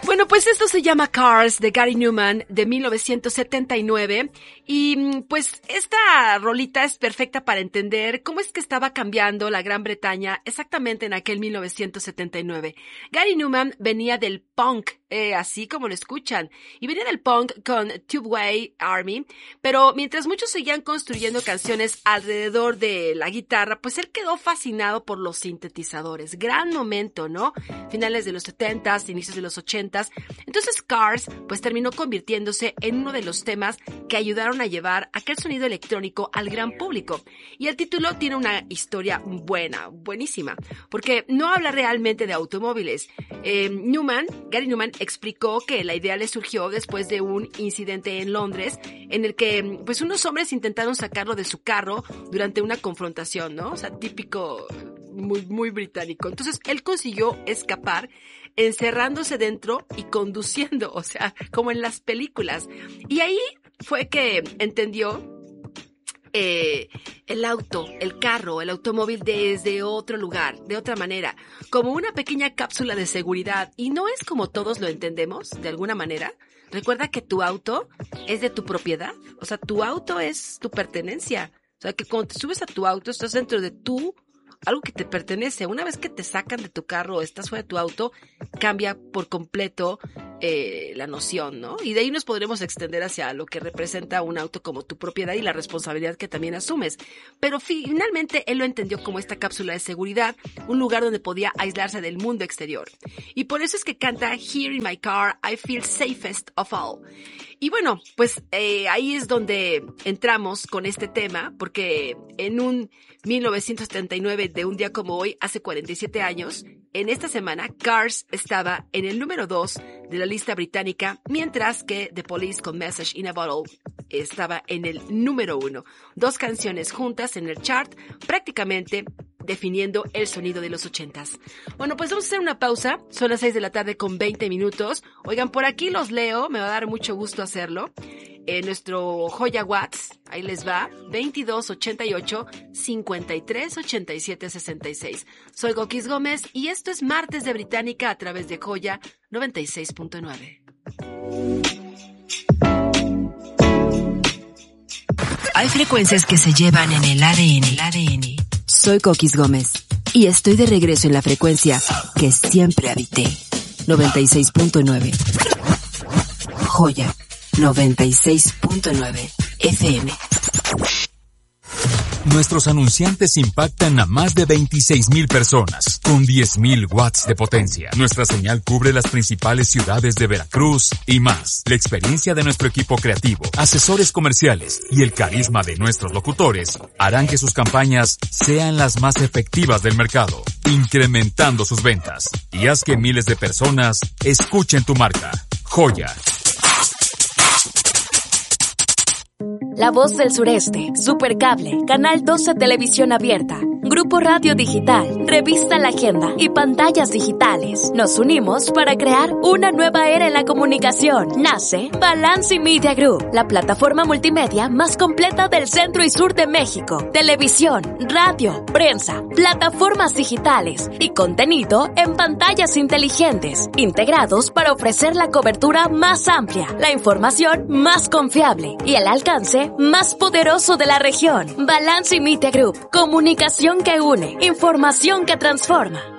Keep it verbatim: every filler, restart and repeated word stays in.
Bueno, pues esto se llama Cars de Gary Numan de mil novecientos setenta y nueve y pues esta rolita es perfecta para entender cómo es que estaba cambiando la Gran Bretaña exactamente en aquel mil novecientos setenta y nueve. Gary Numan venía del punk, eh, así como lo escuchan, y venía del punk con Tubeway Army, pero mientras muchos seguían construyendo canciones alrededor de la guitarra, pues él quedó fascinado por los sintetizadores. Gran momento, ¿no? Finales de los setentas, inicios de los ochentas. Entonces Cars pues terminó convirtiéndose en uno de los temas que ayudaron a llevar aquel sonido electrónico al gran público. Y el título tiene una historia buena, buenísima, porque no habla realmente de automóviles. Eh, Numan, Gary Numan explicó que la idea le surgió después de un incidente en Londres en el que pues unos hombres intentaron sacarlo de su carro durante una confrontación, ¿no? O sea, típico, muy, muy británico. Entonces él consiguió escapar encerrándose dentro y conduciendo, o sea, como en las películas. Y ahí fue que entendió eh, el auto, el carro, el automóvil desde otro lugar, de otra manera, como una pequeña cápsula de seguridad. Y no es como todos lo entendemos, de alguna manera. Recuerda que tu auto es de tu propiedad, o sea, tu auto es tu pertenencia. O sea, que cuando te subes a tu auto estás dentro de tu algo que te pertenece. Una vez que te sacan de tu carro o estás fuera de tu auto, cambia por completo eh, la noción, ¿no? Y de ahí nos podremos extender hacia lo que representa un auto como tu propiedad y la responsabilidad que también asumes. Pero finalmente él lo entendió como esta cápsula de seguridad, un lugar donde podía aislarse del mundo exterior. Y por eso es que canta Here in my car, I feel safest of all. Y bueno, pues eh, ahí es donde entramos con este tema, porque en un mil novecientos setenta y nueve, de un día como hoy, hace cuarenta y siete años, en esta semana, Cars estaba en el número dos de la lista británica, mientras que The Police con Message in a Bottle estaba en el número uno. Dos canciones juntas en el chart, prácticamente definiendo el sonido de los ochentas. Bueno, pues vamos a hacer una pausa. Son las seis de la tarde con veinte minutos. Oigan, por aquí los leo, me va a dar mucho gusto hacerlo. Eh, nuestro Joya Watts, ahí les va, veintidós ochenta y ocho cincuenta y tres ochenta y siete sesenta y seis. Soy Gokis Gómez y esto es Martes de Británica a través de Joya noventa y seis punto nueve. Hay frecuencias que se llevan en el A D N. El A D N. Soy Gokis Gómez y estoy de regreso en la frecuencia que siempre habité. noventa y seis punto nueve. Joya noventa y seis punto nueve F M. Nuestros anunciantes impactan a más de veintiséis mil personas, con diez mil watts de potencia. Nuestra señal cubre las principales ciudades de Veracruz y más. La experiencia de nuestro equipo creativo, asesores comerciales y el carisma de nuestros locutores harán que sus campañas sean las más efectivas del mercado, incrementando sus ventas. Y haz que miles de personas escuchen tu marca. Joya. La Voz del Sureste, Supercable, Canal doce Televisión Abierta, Grupo Radio Digital, Revista La Agenda y Pantallas Digitales. Nos unimos para crear una nueva era en la comunicación. Nace Balance Media Group, la plataforma multimedia más completa del centro y sur de México. Televisión, radio, prensa, plataformas digitales y contenido en pantallas inteligentes, integrados para ofrecer la cobertura más amplia, la información más confiable y el alcance más poderoso de la región. Balance Media Group, comunicación que une, información que transforma.